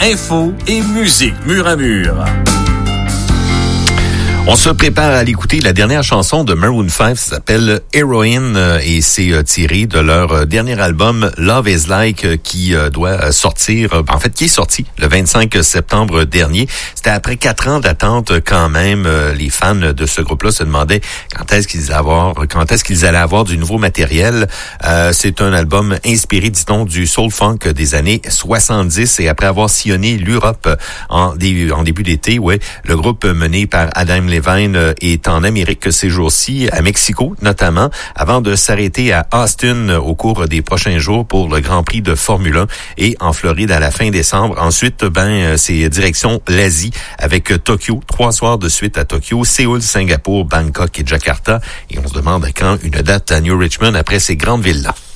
info et musique mur à mur. On se prépare à l'écouter. La dernière chanson de Maroon 5 s'appelle Heroine et c'est tiré de leur dernier album Love is Like qui doit sortir, en fait qui est sorti le 25 septembre dernier. C'était après 4 ans d'attente quand même. Les fans de ce groupe-là se demandaient quand est-ce qu'ils allaient avoir du nouveau matériel. C'est un album inspiré, dit-on, du soul funk des années 70 et après avoir sillonné l'Europe en début d'été, le groupe mené par Adam Levine est en Amérique ces jours-ci, à Mexico notamment, avant de s'arrêter à Austin au cours des prochains jours pour le Grand Prix de Formule 1 et en Floride à la fin décembre. Ensuite, c'est direction l'Asie avec Tokyo, 3 soirs de suite à Tokyo, Séoul, Singapour, Bangkok et Jakarta. Et on se demande quand une date à New Richmond après ces grandes villes-là.